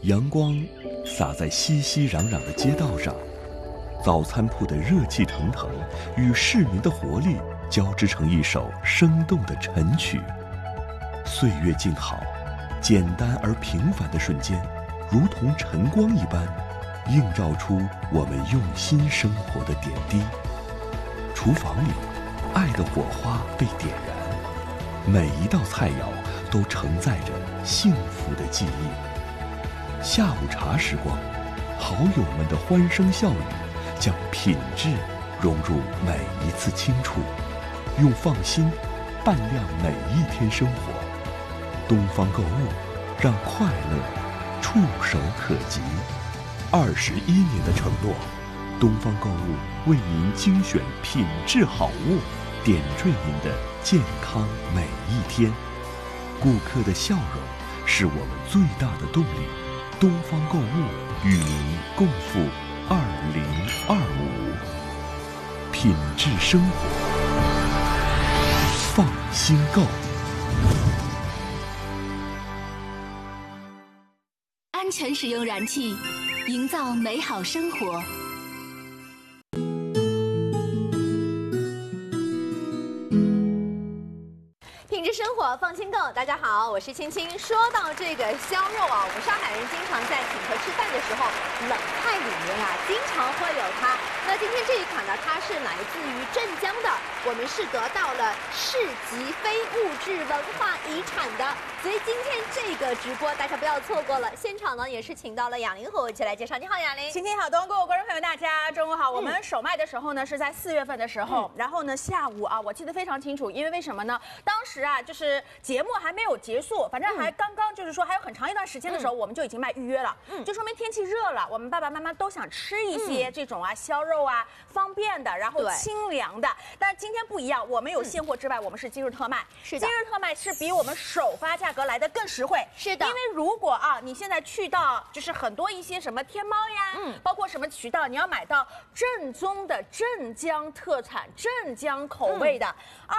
阳光洒在熙熙攘攘的街道上，早餐铺的热气腾腾与市民的活力交织成一首生动的晨曲。岁月静好，简单而平凡的瞬间，如同晨光一般，映照出我们用心生活的点滴。厨房里，爱的火花被点燃，每一道菜肴都承载着幸福的记忆。下午茶时光，好友们的欢声笑语，将品质融入每一次清楚，用放心伴亮每一天生活。东方购物，让快乐触手可及。21年的承诺，东方购物为您精选品质好物，点缀您的健康每一天。顾客的笑容是我们最大的动力。东方购物与您共赴2025，品质生活，放心购。 安全使用燃气，营造美好生活。 品质生活，放心购。大家好，我是青青。说到这个烧肉啊，我们上海人经常在请客吃饭的时候，冷菜里面啊，经常会有它。那今天这一款呢，它是来自于镇江的，我们是得到了市级非物质文化遗产的，所以今天这个直播大家不要错过了。现场呢也是请到了雅玲和我一起来介绍。你好，雅玲。 青青好，东购观众朋友大家中午好。我们首卖的时候呢是在4月份的时候，然后呢下午啊，我记得非常清楚，因为什么呢？当时啊，就是节目还没有结束，反正还刚刚就是说还有很长一段时间的时候，我们就已经卖预约了，就说明天气热了，我们爸爸妈妈都想吃一些这种啊烧肉啊，方便的，然后清凉的。但是今天不一样，我们有现货之外，我们是今日特卖。是的，今日特卖是比我们首发价格来的更实惠。是的，因为如果啊你现在去到就是很多一些什么天猫呀，包括什么渠道，你要买到正宗的镇江特产、镇江口味的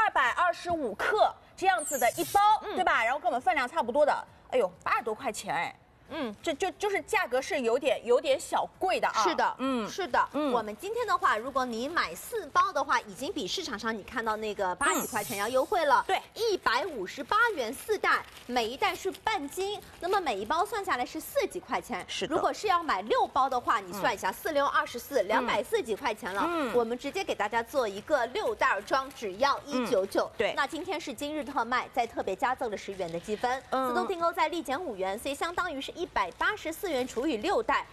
225克。这样子的一包，对吧？然后跟我们分量差不多的，哎呦，80多块钱哎。就是价格是有点小贵的啊。是的， 是的，我们今天的话，如果你买4包的话，已经比市场上你看到那个80几块钱要优惠了。对，158元4袋，每一袋是半斤，那么每一包算下来是40几块钱。是的。如果是要买6包的话，你算一下，4、6、24，240几块钱了。我们直接给大家做一个6袋装，只要199。对。那今天是今日特卖，再特别加赠了10元的积分，自动订购再立减5元，所以相当于是184元除以6袋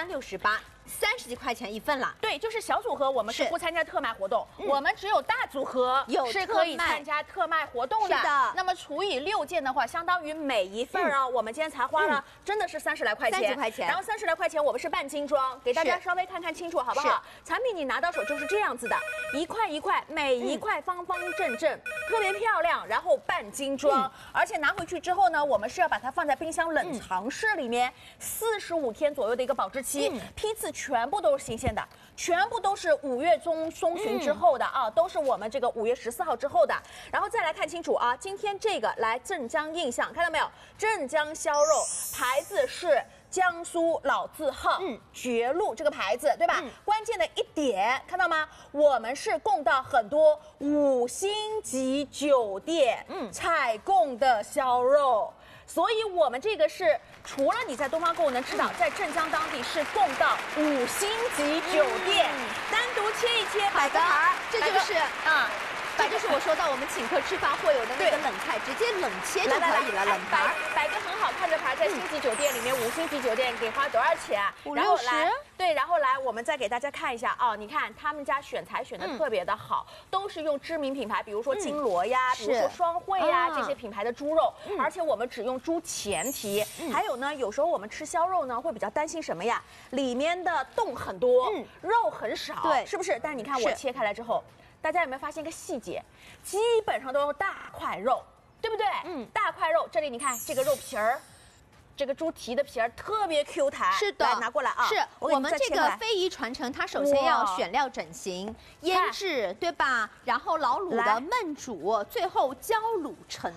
，368。30几块钱一份啦。对，就是小组合我们是不参加特卖活动，我们只有大组合是可以参加特卖活动的。是的。那么除以6件的话，相当于每一份啊，我们今天才花了真的是30来块钱。30块钱。然后30来块钱我们是半斤装，给大家稍微看看清楚好不好？产品你拿到手就是这样子的，一块一块，每一块方方正正，特别漂亮，然后半斤装，而且拿回去之后呢，我们是要把它放在冰箱冷藏室里面45天左右的一个保质期，批次全部都是新鲜的，全部都是5月中旬之后的啊，都是我们这个5月14号之后的。然后再来看清楚啊，今天这个来镇江印象，看到没有？镇江烧肉牌子是江苏老字号绝路这个牌子，对吧？关键的一点看到吗？我们是供到很多5星级酒店采供的烧肉。所以我们这个是除了你在东方购物能吃到，在镇江当地是供到5星级酒店，单独切一切，摆个盘，这就是啊。这就是我说到我们请客吃饭会有的那个冷菜，直接冷切就可以了，冷盘摆个很好看的盘，在星级酒店里面，5星级酒店给花多少钱？5、60。对，然后来我们再给大家看一下啊，你看他们家选材选的特别的好，都是用知名品牌，比如说金锣呀，比如说双汇呀这些品牌的猪肉，而且我们只用猪前蹄。还有呢，有时候我们吃烧肉呢会比较担心什么呀？里面的洞很多，肉很少，对，是不是？但是你看我切开来之后。大家有没有发现一个细节？基本上都是大块肉，对不对？大块肉，这里你看这个肉皮儿，这个猪蹄的皮儿特别 Q 弹。是的，来拿过来啊。是我们这个非遗传承，它首先要选料整形、腌制，对吧？然后老卤的焖煮，最后焦卤沉冻。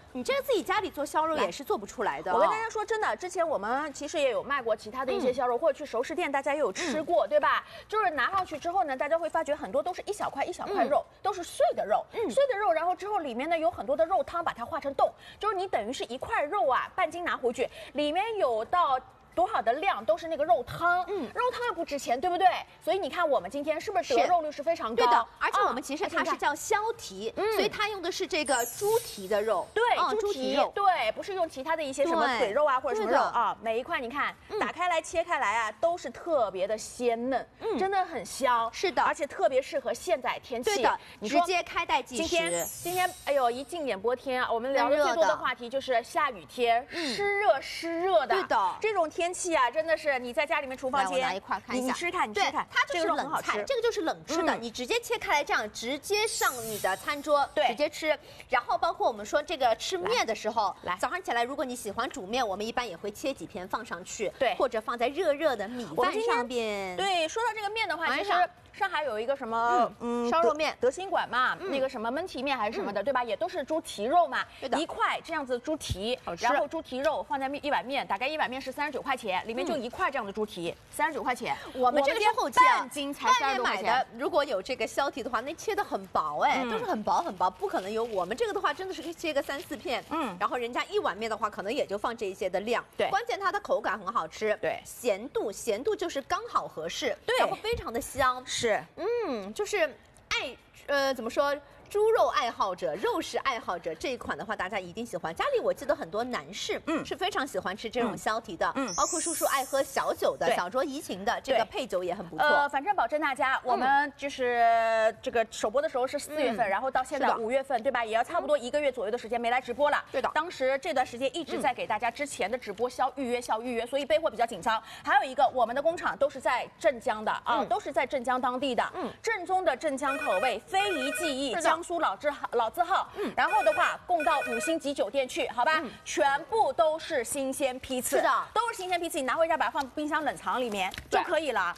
你这个自己家里做烧肉也是做不出来的。 我跟大家说真的，之前我们其实也有卖过其他的一些烧肉，或者去熟食店大家也有吃过，对吧？就是拿上去之后呢，大家会发觉很多都是一小块一小块肉，都是碎的肉，碎的肉，然后之后里面呢有很多的肉汤把它化成冻，就是你等于是一块肉啊，半斤拿回去，里面有到多少的量都是那个肉汤，肉汤又不值钱，对不对？所以你看我们今天是不是得肉率是非常高？ 对的，而且我们其实它是叫削蹄，所以它用的是这个猪蹄的肉， 对，猪蹄肉，对，不是用其他的一些什么腿肉啊或者什么肉啊，每一块你看打开来切开来啊，都是特别的鲜嫩，真的很香， 是的， 而且特别适合现在天气， 对的，直接开袋即食。 今天哎呦一进演播天啊，我们聊的最多的话题就是下雨天，湿热的， 对的， 这种天气啊，真的是你在家里面厨房间， 拿一块看一下， 你吃看，你吃看， 它就是冷菜，这个就是冷吃的，你直接切开来这样直接上你的餐桌，直接吃。然后包括我们说这个吃面的时候，早上起来如果你喜欢煮面，我们一般也会切几片放上去，对，或者放在热热的米饭上边。 对，说到这个面的话，其实上海有一个什么烧肉面， 德兴馆嘛，那个什么焖蹄面还是什么的，对吧？也都是猪蹄肉嘛，一块这样子猪蹄，然后猪蹄肉放在一碗面，大概一碗面是39块钱，里面就一块这样的猪蹄，39块钱。 我们这个是后期半斤才30多块钱。 外面买的如果有这个削蹄的话，那切的很薄哎，都是很薄很薄，不可能有我们这个的话真的是切个3、4片，然后人家一碗面的话可能也就放这一些的量，对，关键它的口感很好吃，对，咸度就是刚好合适，对，然后非常的香，是，就是怎么说？猪肉爱好者、肉食爱好者这一款的话，大家一定喜欢。家里我记得很多男士，是非常喜欢吃这种削蹄的，包括叔叔爱喝小酒的、小酌怡情的，这个配酒也很不错。 反正保证大家，我们就是这个首播的时候是4月份，然后到现在5月份，对吧？也要差不多1个月左右的时间没来直播了。对的。当时这段时间一直在给大家之前的直播预约，所以备货比较紧张。还有一个，我们的工厂都是在镇江的啊，都是在镇江当地的，正宗的镇江口味，非遗技艺，江苏老字号，然后的话供到5星级酒店去，好吧，全部都是新鲜批次，是的，都是新鲜批次，你拿回家把它放冰箱冷藏里面就可以了。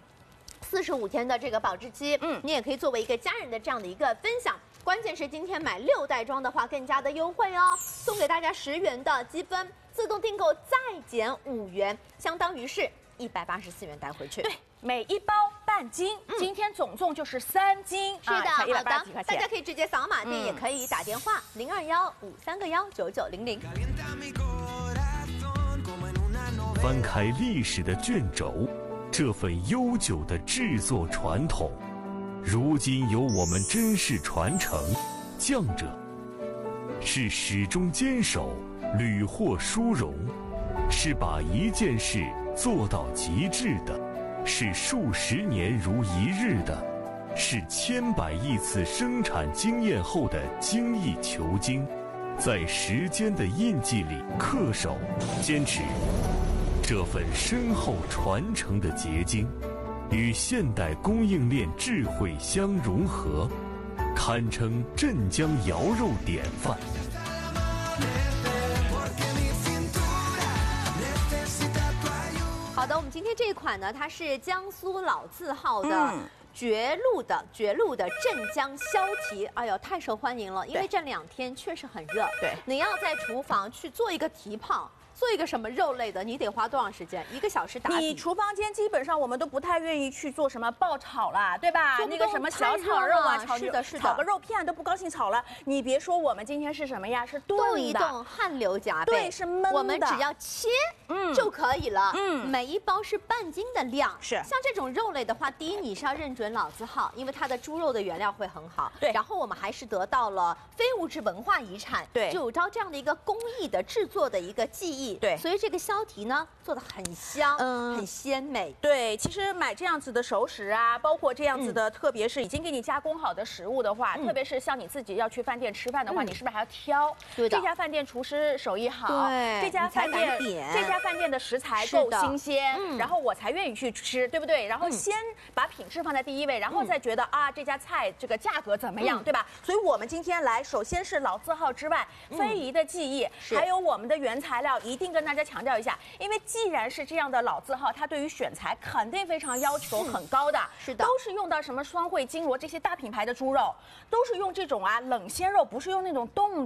45天的这个保质期，你也可以作为一个家人的这样的一个分享。关键是今天买6袋装的话更加的优惠哦，送给大家10元的积分，自动订购再减5元，相当于是184元带回去。对。 每一包半斤，今天总共就是3斤， 是的， 才180几块钱。 大家可以直接扫码店，也可以打电话021-531-9900。 翻开历史的卷轴，这份悠久的制作传统，如今由我们珍视传承。匠者是始终坚守，屡获殊荣，是把一件事做到极致的。是数10年如一日的，是千百亿次生产经验后的精益求精，在时间的印记里恪守、坚持这份深厚传承的结晶，与现代供应链智慧相融合，堪称镇江肴肉典范。 好的，我们今天这一款呢，它是江苏老字号的绝路的镇江削蹄，哎呦，太受欢迎了，因为这2天确实很热。对，你要在厨房去做一个蹄膀。做一个什么肉类的，你得花多长时间？1个小时打底。 你厨房间基本上我们都不太愿意去做什么爆炒啦，对吧？那个什么小炒肉啊，炒个肉片都不高兴炒了。你别说，我们今天是什么呀？是炖一炖，汗流浃背。 对，是焖的。 我们只要切，就可以了。每一包是半斤的量。是。像这种肉类的话，第一你是要认准老字号，因为它的猪肉的原料会很好。对。然后我们还是得到了非物质文化遗产。对。9招这样的一个工艺的制作的一个技艺。对，所以这个削蹄呢做的很香，很鲜美。 对，其实买这样子的熟食啊，包括这样子的，特别是已经给你加工好的食物的话，特别是像你自己要去饭店吃饭的话，你是不是还要挑？对的。这家饭店厨师手艺好，对，这家饭店的食材够新鲜，然后我才愿意去吃，对不对？然后先把品质放在第一位，然后再觉得啊这家菜这个价格怎么样，对吧？所以我们今天来，首先是老字号之外，非遗的技艺，还有我们的原材料，一定跟大家强调一下，因为既然是这样的老字号，它对于选材肯定非常要求很高的，是的，都是用到什么双汇、金锣这些大品牌的猪肉，都是用这种冷鲜肉，不是用那种冻的。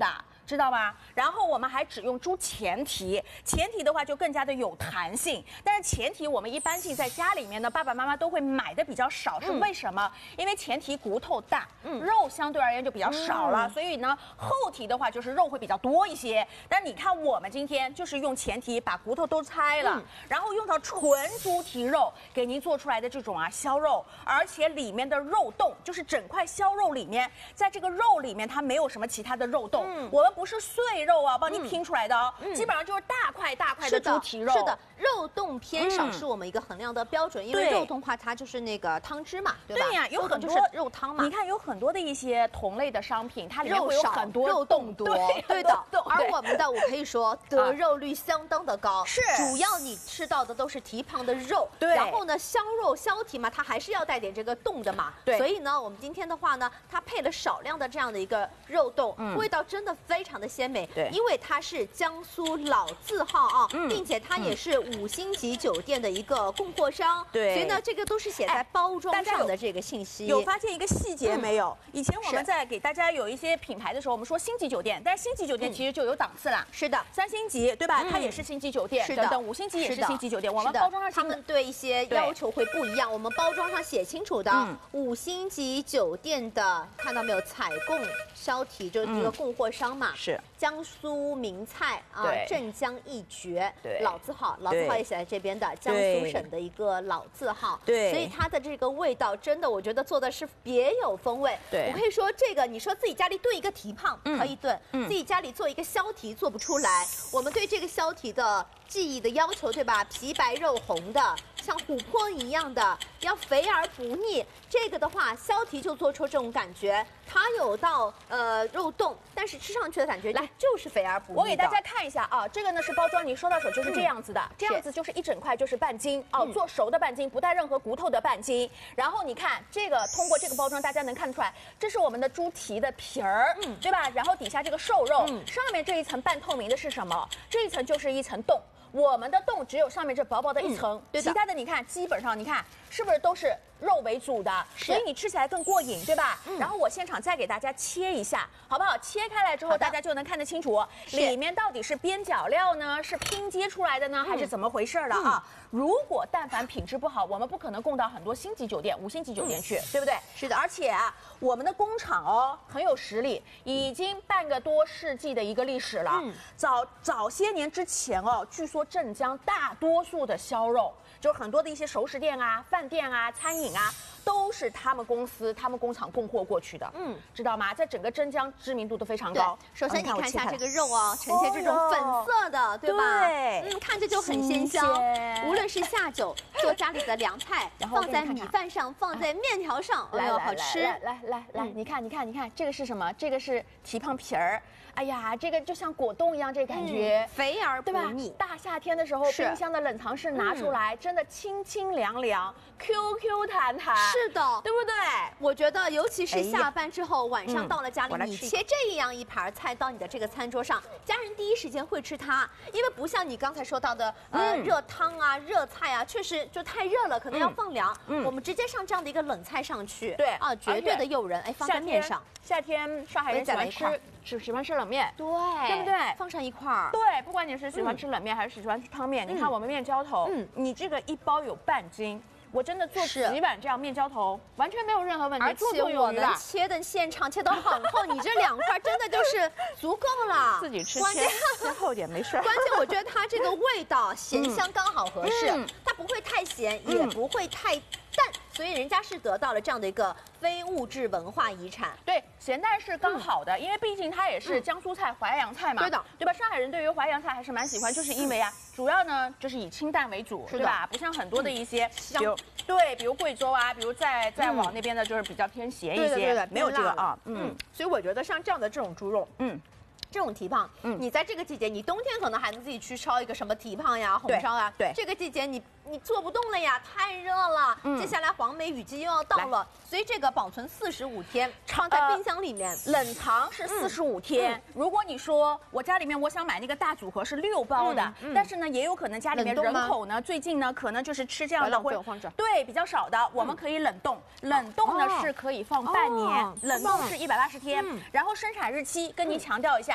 知道吗？然后我们还只用猪前蹄，前蹄的话就更加的有弹性。但是前蹄我们一般性在家里面呢，爸爸妈妈都会买的比较少，是为什么？因为前蹄骨头大，肉相对而言就比较少了，所以呢后蹄的话就是肉会比较多一些。但你看我们今天就是用前蹄把骨头都拆了，然后用到纯猪蹄肉给您做出来的这种削肉，而且里面的肉冻就是整块削肉里面，在这个肉里面它没有什么其他的肉冻，我们不是碎肉啊，帮你拼出来的哦，基本上就是大块大块的猪蹄肉。 是的，肉冻偏少是我们一个衡量的标准，因为肉冻的话它就是那个汤汁嘛，对吧？ 对呀，有很多肉汤嘛。 你看有很多的一些同类的商品，它里面会有很多肉冻多，对的。而我们的我可以说得肉率相当的高， 是主要你吃到的都是蹄膀的肉， 对。 然后呢，削肉削蹄嘛，它还是要带点这个冻的嘛， 对。 所以呢，我们今天的话呢，它配了少量的这样的一个肉冻，味道真的非常的鲜美， 对。 因为它是江苏老字号啊，并且它也是5星级酒店的一个供货商， 对。 所以呢，这个都是写在包装上的这个信息。 有发现一个细节没有？以前我们在给大家有一些品牌的时候，我们说星级酒店，但是星级酒店其实就有档次啦。 是的 ，3星级对吧？它也是星级酒店，等等5星级也是星级酒店。我们包装上他们对一些要求会不一样，我们包装上写清楚的5星级酒店的，看到没有？采供销体就是这个供货商嘛， 是江苏名菜啊，镇江一绝， 对， 老字号也写在这边的，江苏省的一个老字号， 对， 所以它的这个味道真的，我觉得做的是别有风味。 对， 我可以说这个，你说自己家里炖一个蹄膀可以炖，自己家里做一个削蹄做不出来。我们对这个削蹄的技艺的要求，对吧？皮白肉红的，像琥珀一样的，要肥而不腻。这个的话，削蹄就做出这种感觉，它有到肉冻，但是吃上去的感觉来就是肥而不腻。 我给大家看一下啊，这个呢是包装，你收到手就是这样子的，这样子就是一整块就是半斤哦，做熟的半斤，不带任何骨头的半斤。然后你看这个，通过这个包装，大家能看得出来，这是我们的猪蹄的皮儿，对吧？然后底下这个瘦肉，上面这一层半透明的是什么？这一层就是一层冻。我们的冻只有上面这薄薄的一层，其他的你看，基本上你看是不是都是肉为主的，所以你吃起来更过瘾，对吧？然后我现场再给大家切一下，好不好？切开来之后，大家就能看得清楚，里面到底是边角料呢，是拼接出来的呢，还是怎么回事了啊？如果但凡品质不好，我们不可能供到很多星级酒店、5星级酒店去，对不对？ 是的， 而且啊，我们的工厂哦很有实力，已经半个多世纪的一个历史了。早些年之前哦，据说镇江大多数的销肉，就是很多的一些熟食店啊、饭店啊、餐饮啊，都是他们公司、他们工厂供货过去的。知道吗？在整个镇江知名度都非常高。 首先你看一下这个肉哦，呈现这种粉色的，对吧？ 对， 看着就很鲜香。无论是下酒做家里的凉菜，放在米饭上，放在面条上， 来好吃。 来，你看，这个是什么？这个是蹄膀皮儿。哎呀，这个就像果冻一样，这感觉肥而不腻。 大夏天的时候，冰箱的冷藏室拿出来，真的清清凉凉、QQ 弹弹。是的，对不对？ 我觉得，尤其是下班之后，晚上到了家里，你切这样一盘菜到你的这个餐桌上，家人第一时间会吃它，因为不像你刚才说到的，热汤啊、热菜啊，确实就太热了，可能要放凉。我们直接上这样的一个冷菜上去， 对啊，绝对的诱人。哎，放在面上。 夏天上海人喜欢吃冷面，对不对？ 放上一块儿， 对，不管你是喜欢吃冷面还是喜欢吃汤面，你看我们面浇头，你这个一包有半斤，我真的做几碗这样面浇头，完全没有任何问题， 而且我们切的现场切得很厚，你这2块真的就是足够了， 自己吃切厚点没事。 关键我觉得它这个味道咸香刚好合适，它不会太咸，也不会太淡，所以人家是得到了这样的一个非物质文化遗产。 对，咸淡是刚好的，因为毕竟它也是江苏菜、淮扬菜嘛， 对的， 对吧？上海人对于淮扬菜还是蛮喜欢，就是因为主要呢就是以清淡为主，对吧？不像很多的一些，比如贵州啊，比如再往那边的就是比较偏咸一些， 对， 没有这个啊， 所以我觉得像这样的这种猪肉，这种蹄膀，你在这个季节，你冬天可能还能自己去烧一个什么蹄膀呀、红烧啊， 对， 这个季节你做不动了呀，太热了。接下来黄梅雨季又要到了，所以这个保存45天，放在冰箱里面， 冷藏是45天。如果你说我家里面我想买那个大组合是6包的，但是呢也有可能家里面人口呢最近呢可能就是吃这样的会对比较少的，我们可以冷冻，冷冻呢是可以放半年，冷冻是180天，然后生产日期跟您强调一下。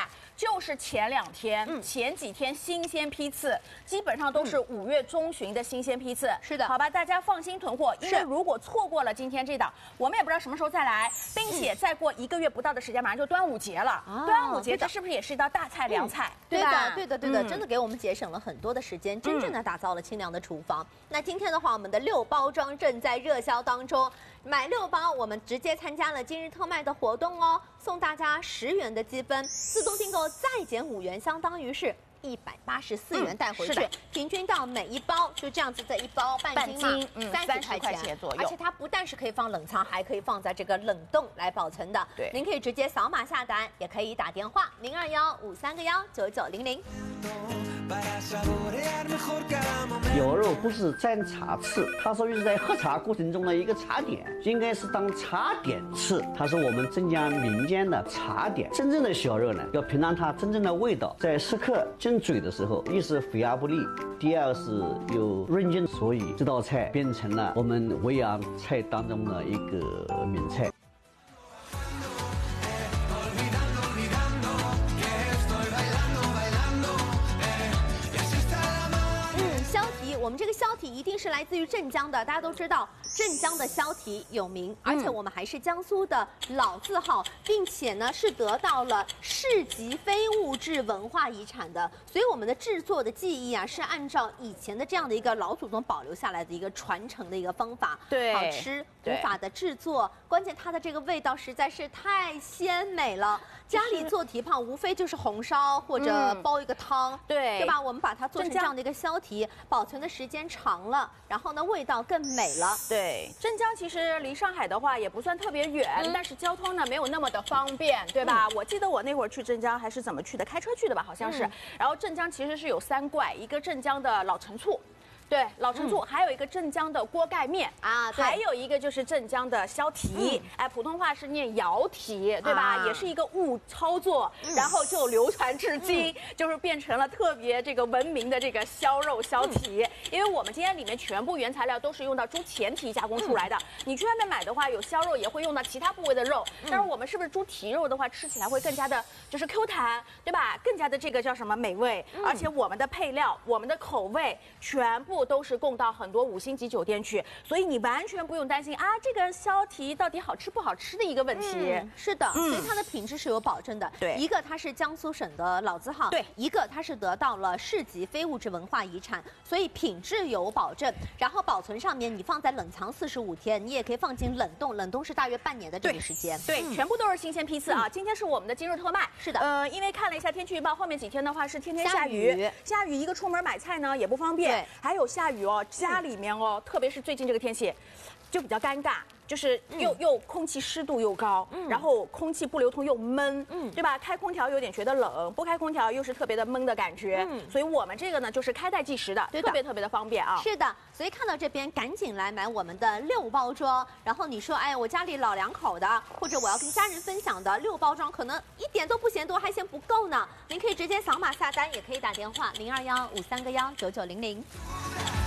就是前2天、前几天新鲜批次，基本上都是5月中旬的新鲜批次。 是的， 好吧，大家放心囤货，因为如果错过了今天这档，我们也不知道什么时候再来，并且再过1个月不到的时间，马上就端午节了。端午节这是不是也是一道大菜凉菜？ 对的，对的，对的，真的给我们节省了很多的时间，真正的打造了清凉的厨房。那今天的话，我们的6包装正在热销当中，买6包，我们直接参加了今日特卖的活动哦，送大家10元的积分，自动订购再减5元，相当于是184元带回去，平均到每一包就这样子的1包半斤嘛，30块钱左右。而且它不但是可以放冷藏，还可以放在这个冷冻来保存的。对，您可以直接扫码下单，也可以打电话0215319900。 牛肉不是蘸茶吃，它属于是在喝茶过程中的一个茶点，应该是当茶点吃。它是我们镇江民间的茶点。真正的小肉呢，要品尝它真正的味道，在食客进嘴的时候，一是肥而不腻，第二是有润劲，所以这道菜变成了我们维扬菜当中的一个名菜。 我们这个虾蹄一定是来自于镇江的，大家都知道镇江的虾蹄有名，而且我们还是江苏的老字号，并且呢是得到了市级非物质文化遗产的，所以我们的制作的技艺啊是按照以前的这样的一个老祖宗保留下来的一个传承的一个方法，对，好吃无法的制作，关键它的这个味道实在是太鲜美了。家里做蹄膀无非就是红烧或者煲一个汤，对吧？我们把它做成这样的一个虾蹄，保存的时间长了，然后呢味道更美了。 对，镇江其实离上海的话也不算特别远，但是交通呢没有那么的方便，对吧？我记得我那会儿去镇江还是怎么去的，开车去的吧，好像是。然后镇江其实是有3怪，一个镇江的老陈醋。对，老陈醋，还有一个镇江的锅盖面啊，还有一个就是镇江的虾蹄，哎，普通话是念窑蹄，对吧？也是一个误操作，然后就流传至今，就是变成了特别这个文明的这个烧肉虾蹄。因为我们今天里面全部原材料都是用到猪前蹄加工出来的，你去外面买的话，有烧肉也会用到其他部位的肉，但是我们是不是猪蹄肉的话，吃起来会更加的就是 Q 弹，对吧？更加的这个叫什么美味，而且我们的配料、我们的口味全部都是供到很多5星级酒店去，所以你完全不用担心啊，这个虾蹄到底好吃不好吃的一个问题。 是的，所以它的品质是有保证的。对，一个它是江苏省的老字号，对，一个它是得到了市级非物质文化遗产，所以品质有保证。然后保存上面，你放在冷藏45天，你也可以放进冷冻，冷冻是大约半年的这个时间。 对，全部都是新鲜批次啊。今天是我们的今日特卖。是的，因为看了一下天气预报，后面几天的话是天天下雨，下雨一个出门买菜呢也不方便，还有下雨哦，家里面哦，特别是最近这个天气，就比较尴尬。就是又空气湿度又高，然后空气不流通又闷，对吧？开空调有点觉得冷，不开空调又是特别的闷的感觉，所以我们这个呢就是开袋即食的，特别特别的方便啊。 是的，所以看到这边赶紧来买我们的6包装，然后你说哎我家里老2口的，或者我要跟家人分享的6包装，可能一点都不嫌多，还嫌不够呢。您可以直接扫码下单，也可以打电话0215319900。